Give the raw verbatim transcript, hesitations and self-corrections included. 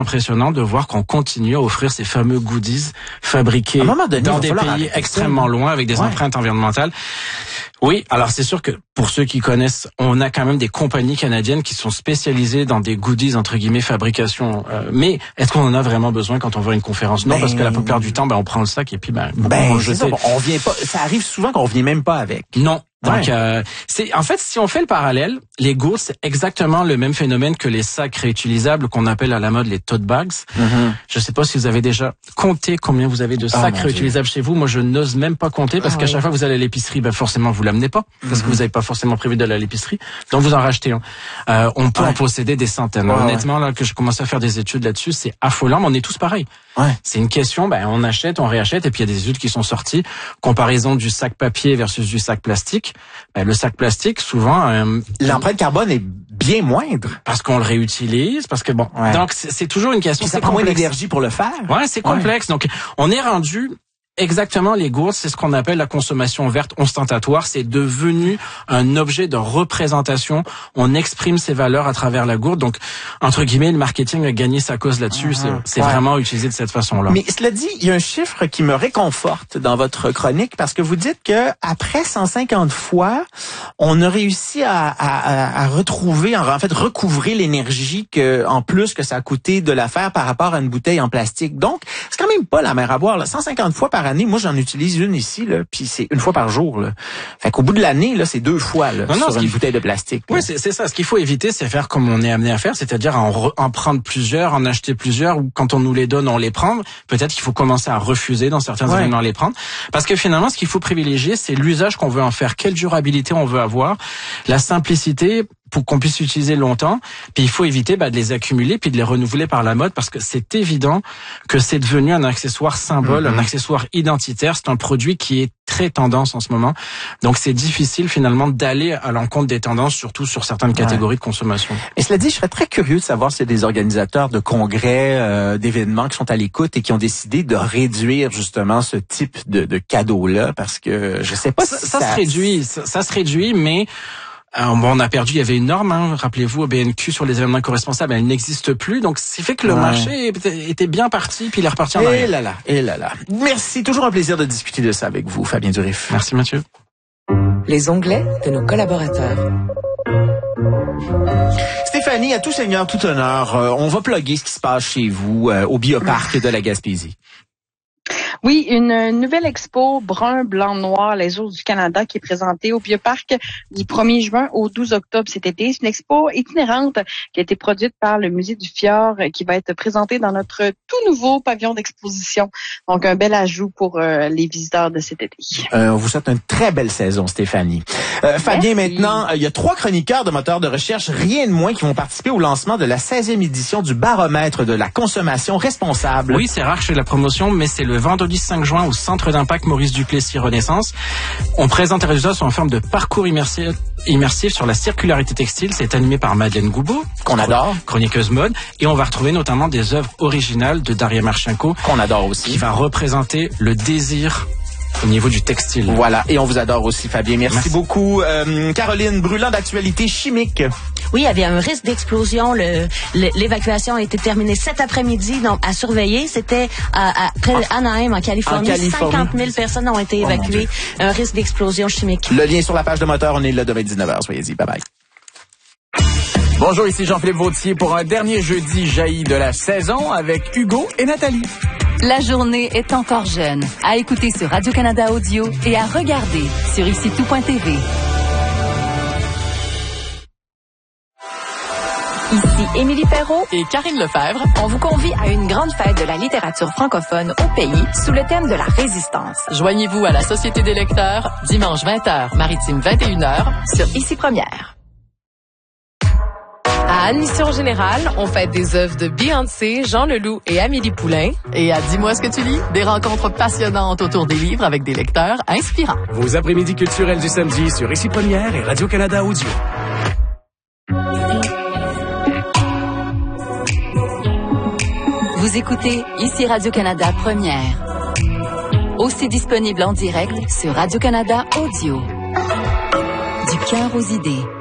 impressionnant de voir qu'on continue à offrir ces fameux goodies fabriqués donné, dans des pays extrêmement loin avec des ouais. empreintes environnementales. Oui, alors c'est sûr que pour ceux qui connaissent, on a quand même des compagnies canadiennes qui sont spécialisées dans des goodies entre guillemets fabrication. Euh, mais est-ce qu'on en a vraiment besoin quand on va à une conférence? Non, ben, parce que la plupart du temps, ben on prend le sac et puis ben, ben on c'est ça, on vient pas. Ça arrive souvent qu'on vient même pas avec. Non. Donc, ouais. euh, c'est en fait, si on fait le parallèle, les gourdes, c'est exactement le même phénomène que les sacs réutilisables qu'on appelle à la mode les tote bags. Mm-hmm. Je sais pas si vous avez déjà compté combien vous avez de sacs oh, réutilisables Dieu. Chez vous. Moi, je n'ose même pas compter parce ah, qu'à oui. chaque fois que vous allez à l'épicerie, ben forcément, vous l'amenez pas parce mm-hmm. que vous n'avez pas forcément prévu d'aller à l'épicerie. Donc, vous en rachetez un. Euh, on peut ouais. en posséder des centaines. Ouais, Honnêtement, ouais. là, que je commence à faire des études là-dessus, c'est affolant, mais on est tous pareils. Ouais. C'est une question, ben on achète, on réachète, et puis il y a des études qui sont sorties. Comparaison du sac papier versus du sac plastique. Ben, le sac plastique, souvent, euh, l'empreinte carbone est bien moindre parce qu'on le réutilise, parce que bon, ouais. donc c'est, c'est toujours une question. Puis ça prend moins d'énergie pour le faire. Ouais, c'est complexe. Ouais. Donc on est rendu. Exactement, les gourdes, c'est ce qu'on appelle la consommation verte ostentatoire. C'est devenu un objet de représentation. On exprime ses valeurs à travers la gourde. Donc, entre guillemets, le marketing a gagné sa cause là-dessus. Uh-huh. C'est, c'est ouais. vraiment utilisé de cette façon-là. Mais cela dit, il y a un chiffre qui me réconforte dans votre chronique parce que vous dites que après cent cinquante fois, on a réussi à, à, à retrouver, en fait, recouvrer l'énergie que, en plus que ça a coûté de la faire par rapport à une bouteille en plastique. Donc, c'est quand même pas la mer à boire, là. cent cinquante fois par année, moi j'en utilise une ici, là, puis c'est une fois par jour. Là. Fait qu'au bout de l'année, là, c'est deux fois là, non, non, sur une bouteille de plastique. Oui, c'est, c'est ça. Ce qu'il faut éviter, c'est faire comme on est amené à faire, c'est-à-dire en, re, en prendre plusieurs, en acheter plusieurs, ou quand on nous les donne, on les prend. Peut-être qu'il faut commencer à refuser dans certains ouais. événements les prendre. Parce que finalement, ce qu'il faut privilégier, c'est l'usage qu'on veut en faire, quelle durabilité on veut avoir, la simplicité pour qu'on puisse utiliser longtemps, puis il faut éviter bah, de les accumuler puis de les renouveler par la mode parce que c'est évident que c'est devenu un accessoire symbole, mm-hmm. un accessoire identitaire. C'est un produit qui est très tendance en ce moment. Donc c'est difficile finalement d'aller à l'encontre des tendances, surtout sur certaines catégories ouais. de consommation. Et cela dit, je serais très curieux de savoir s'il y a des organisateurs de congrès, euh, d'événements qui sont à l'écoute et qui ont décidé de réduire justement ce type de, de cadeau-là parce que je sais pas ça, si ça... Ça se réduit, ça, ça se réduit, mais... Alors, bon, on a perdu, il y avait une norme, hein, rappelez-vous, au B N Q sur les événements éco-responsables, elle n'existe plus, donc c'est fait que le ouais. marché était bien parti, puis il est reparti en arrière. Et là là, et là là. Merci, toujours un plaisir de discuter de ça avec vous, Fabien Durif. Merci Mathieu. Les onglets de nos collaborateurs. Stéphanie, à tout seigneur, tout honneur, euh, on va plugger ce qui se passe chez vous euh, au Bioparc de la Gaspésie. Oui, une nouvelle expo brun, blanc, noir, les ours du Canada qui est présentée au Bioparc du premier juin au douze octobre cet été. C'est une expo itinérante qui a été produite par le Musée du Fjord qui va être présentée dans notre tout nouveau pavillon d'exposition. Donc, un bel ajout pour euh, les visiteurs de cet été. Euh, on vous souhaite une très belle saison, Stéphanie. Euh, Fabien, maintenant, il y a trois chroniqueurs de moteurs de recherche, rien de moins, qui vont participer au lancement de la seizième édition du baromètre de la consommation responsable. Oui, c'est rare que je fais de la promotion, mais c'est le vendredi cinq juin au Centre d'impact Maurice Duplessis Renaissance. On présente les résultats sous en forme de parcours immersif, immersif sur la circularité textile. C'est animé par Madeleine Goubeau, qu'on adore, chroniqueuse mode, et on va retrouver notamment des œuvres originales de Daria Marchenko, qu'on adore aussi, qui va représenter le désir au niveau du textile. Voilà, et on vous adore aussi, Fabien. Merci, Merci. beaucoup. Euh, Caroline, brûlant d'actualité chimique. Oui, il y avait un risque d'explosion. Le, le, l'évacuation a été terminée cet après-midi, donc à surveiller. C'était à, à, près d'Anaheim, en Californie. En Californie. cinquante mille personnes ont été évacuées. Oh, un risque d'explosion chimique. Le lien sur la page de moteur, on est là demain dix-neuf heures. Soyez-y. Bye bye. Bonjour, ici Jean-Philippe Vautier pour un dernier jeudi jailli de la saison avec Hugo et Nathalie. La journée est encore jeune. À écouter sur Radio-Canada Audio et à regarder sur ici tout point t v. Ici Émilie Perrault et Karine Lefebvre. On vous convie à une grande fête de la littérature francophone au pays sous le thème de la résistance. Joignez-vous à la Société des lecteurs dimanche vingt heures, maritime vingt et une heures sur Ici Première. À Admission Générale, on fête des œuvres de Beyoncé, Jean Leloup et Amélie Poulain. Et à Dis-moi ce que tu lis, des rencontres passionnantes autour des livres avec des lecteurs inspirants. Vos après-midi culturels du samedi sur Ici Première et Radio-Canada Audio. Vous écoutez Ici Radio-Canada Première. Aussi disponible en direct sur Radio-Canada Audio. Du cœur aux idées.